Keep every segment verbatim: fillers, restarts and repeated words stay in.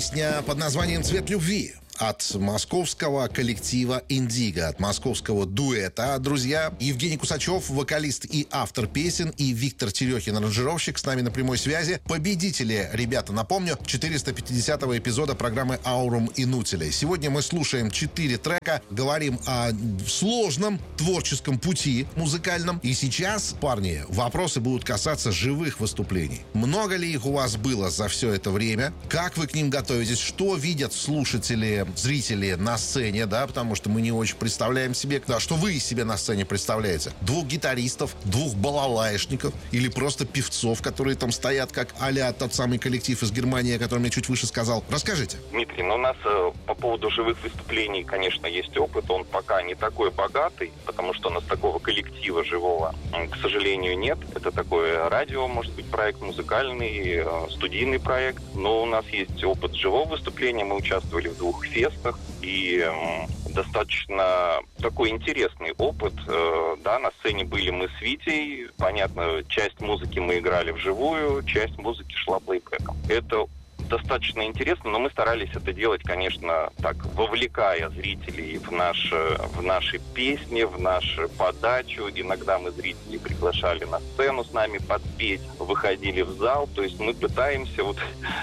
Песня под названием «Цвет любви» от московского коллектива «Индиго», от московского дуэта. Друзья, Евгений Кусачев, вокалист и автор песен, и Виктор Терехин, аранжировщик, с нами на прямой связи. Победители, ребята, напомню, четыреста пятидесятого эпизода программы «Аурум Инутиля». Сегодня мы слушаем четыре трека, говорим о сложном творческом пути музыкальном. И сейчас, парни, вопросы будут касаться живых выступлений. Много ли их у вас было за все это время? Как вы к ним готовитесь? Что видят слушатели, зрители на сцене, да, потому что мы не очень представляем себе, да, что вы из себя на сцене представляете. Двух гитаристов, двух балалаишников или просто певцов, которые там стоят, как а-ля тот самый коллектив из Германии, о котором я чуть выше сказал. Расскажите. Дмитрий, ну у нас э, по поводу живых выступлений, конечно, есть опыт. Он пока не такой богатый, потому что у нас такого коллектива живого, э, к сожалению, нет. Это такое радио, может быть, проект музыкальный, э, студийный проект. Но у нас есть опыт живого выступления. Мы участвовали в двух фестах, и э, достаточно такой интересный опыт. Э, да, на сцене были мы с Витей. Понятно, часть музыки мы играли вживую, часть музыки шла плейбэком. Это достаточно интересно, но мы старались это делать, конечно, так, вовлекая зрителей в, наш, в наши песни, в нашу подачу. Иногда мы зрителей приглашали на сцену с нами подпеть, выходили в зал. То есть мы пытаемся вот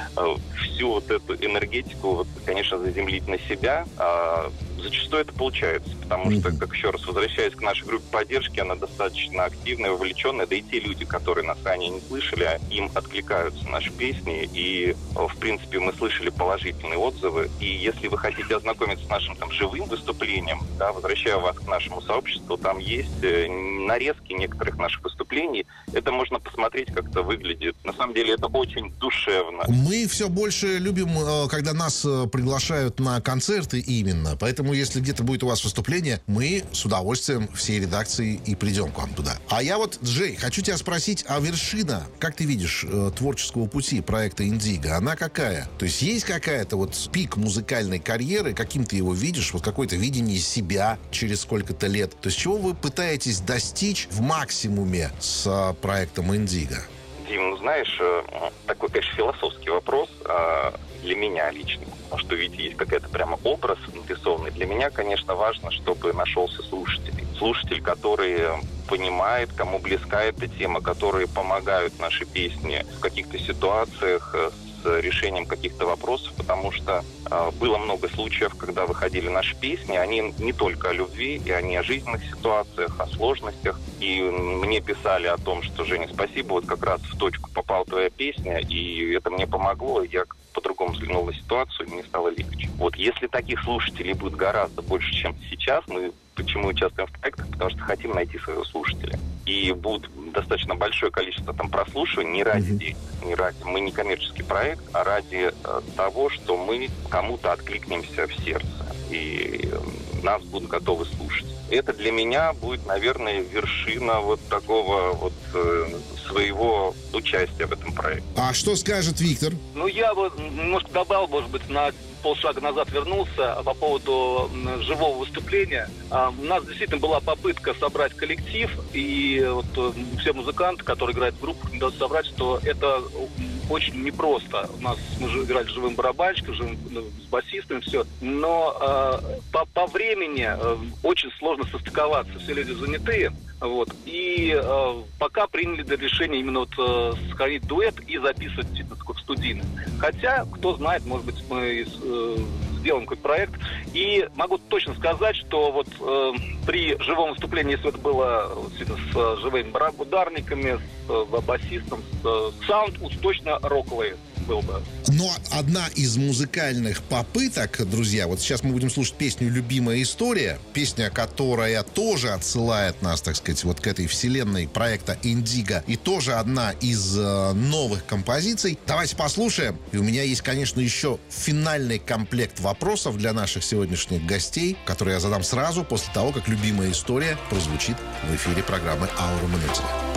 всю вот эту энергетику, вот, конечно, заземлить на себя. А зачастую это получается, потому что, как еще раз возвращаясь к нашей группе поддержки, она достаточно активная, вовлеченная, да и те люди, которые нас ранее не слышали, им откликаются наши песни, и, в принципе, мы слышали положительные отзывы. И если вы хотите ознакомиться с нашим там живым выступлением, да, возвращаю вас к нашему сообществу, там есть нарезки некоторых наших выступлений. Это можно посмотреть, как это выглядит. На самом деле это очень душевно. Мы все больше любим, когда нас приглашают на концерты именно, поэтому если где-то будет у вас выступление, мы с удовольствием всей редакции и придем к вам туда. А я вот, Джей, хочу тебя спросить, а вершина, как ты видишь, творческого пути проекта «Индиго», она какая? То есть есть какая-то вот пик музыкальной карьеры, каким ты его видишь, вот какое-то видение себя через сколько-то лет? То есть чего вы пытаетесь достичь в максимуме с проектом «Индиго»? Дим, ну знаешь, такой, конечно, философский вопрос для меня лично. Потому что, видите, есть какая-то прямо образ нарисованный. Для меня, конечно, важно, чтобы нашелся слушатель. Слушатель, который понимает, кому близка эта тема, которые помогают нашей песне в каких-то ситуациях, с решением каких-то вопросов, потому что э, было много случаев, когда выходили наши песни, они не только о любви, и они о жизненных ситуациях, о сложностях. И мне писали о том, что, Женя, спасибо, вот как раз в точку попала твоя песня, и это мне помогло, я по-другому взглянул на ситуацию, и мне стало легче. Вот если таких слушателей будет гораздо больше, чем сейчас, мы почему участвуем в проектах? Потому что хотим найти своего слушателя. И будет достаточно большое количество там прослушиваний не ради mm-hmm. денег, не ради. Мы не коммерческий проект, а ради э, того, что мы кому-то откликнемся в сердце. И э, нас будут готовы слушать. Это для меня будет, наверное, вершина вот такого вот э, своего участия в этом проекте. А что скажет Виктор? Ну, я вот немножко добавил, может быть, на полшага назад вернулся по поводу живого выступления. У нас действительно была попытка собрать коллектив, и вот все музыканты, которые играют в группах, надо собрать, что это очень непросто. У нас мы же играли с живым барабанщиком, живым, с басистом, все. Но э, по, по времени э, очень сложно состыковаться. Все люди занятые. Вот. И э, пока приняли решение именно вот, э, сохранить дуэт и записывать такой студийный. Хотя, кто знает, может быть, мы э, сделаем какой-то проект. И могу точно сказать, что вот э, при живом выступлении, если это было вот, с э, живыми ударниками, с э, басистом, с, э, саунд уж точно роковый был бы. Но одна из музыкальных попыток, друзья, вот сейчас мы будем слушать песню «Любимая история», песня, которая тоже отсылает нас, так сказать, вот к этой вселенной проекта «Индиго», и тоже одна из э, новых композиций. Давайте послушаем. И у меня есть, конечно, еще финальный комплект вопросов для наших сегодняшних гостей, которые я задам сразу после того, как «Любимая история» прозвучит в эфире программы «Аурум Инутиля».